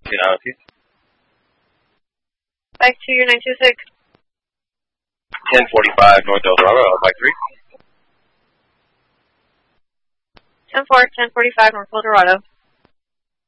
902. Back to your 926. 1045 North Eldorado, Mike 3. 10-4, 1045 North Eldorado.